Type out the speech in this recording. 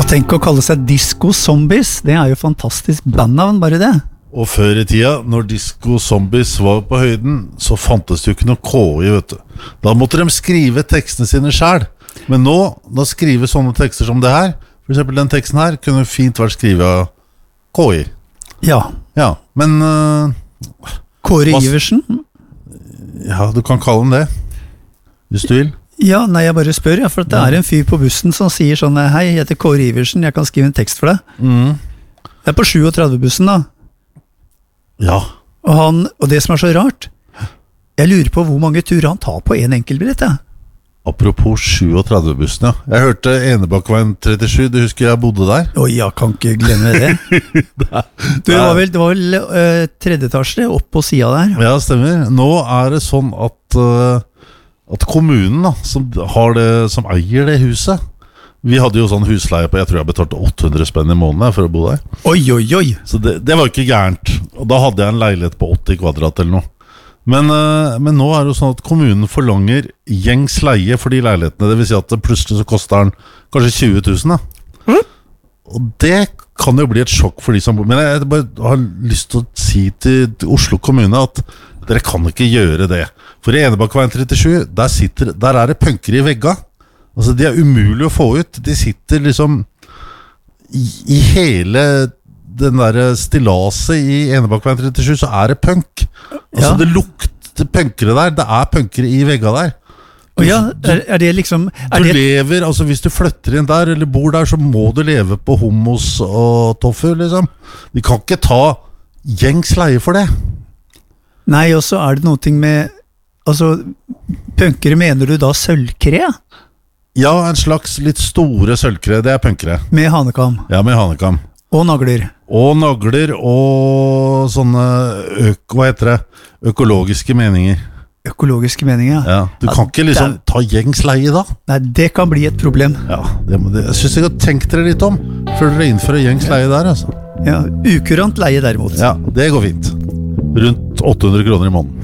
tenk å kalle seg Disco Zombies, det jo fantastisk bandnavn, bare det. Og før i tida, når Disco Zombies var på høyden, så fantes det jo ikke noe KI, vet du. Da måtte de skrive tekstene sine selv. Men nå, da skrive sånne tekster som det her, for eksempel den teksten her, kunne fint vært skrevet av KI. Ja. Ja, men... Kåre Iversen? Ja, du kan kalle den det, hvis du vil. Ja, nei, jeg bare spør, ja, for at det en fyr på bussen som sier sånn, hei, jeg heter Kåre Iversen, jeg kan skrive en tekst for deg. Jeg på 37-bussen da. Ja. Og det som så rart, jeg lurer på hvor mange turer han tar på en enkeltbillett, ja. Apropos 37-bussen, ja. Jeg hørte Enebakkeveien 37, du husker jeg bodde der? Oi, jeg kan ikke glemme det. Det var vel tredje etasje opp på siden der. Ja, stemmer. Nå det sånn at kommunen da, som eier det huset, vi hadde jo sånn husleie på, jeg tror jeg betalte 800 spenn i måneden for å bo der. Oi, oi, oi. Så det var ikke gærent. Og da hadde jeg en leilighet på 80 kvadrat eller noe. Men nå det jo sånn at kommunen forlanger gjengs leie for de leilighetene. Det vil si at plutselig så koster den kanskje 20 000 da. Og det kan jo bli et sjokk for de som bor. Men jeg bare har lyst til å si til Oslo kommune at dere kan ikke gjøre det. For i Enebakkeveien 37, der det punker i vegga. Altså de umulig å få ut. De sitter liksom i hele den der stillaset i Enebakkeveien 37, så det punk. Altså det lukter punkere der. Det punkere i vegga der. Ja, det liksom du lever, altså hvis du flytter inn der eller bor der, så må du leve på hummus og tofu liksom. De kan ikke ta gjengs leie for det. Nei, og så det noe med, altså punkere, mener du da sølvkre? Ja, en slags litt store sølvkre, det punkere. Med hanekam? Ja, med hanekam. Og nagler? Og nagler og sånne, hva heter det, økologiske meninger. Økologiske meninger, ja. Du kan ikke liksom ta gjengs leie da. Nei, det kan bli et problem. Ja, jeg synes jeg har tenkt dere litt om, før dere innfører gjengs leie der, altså. Ja, ukurant leie derimot. Ja, det går fint. Rundt 800 kroner i måneden.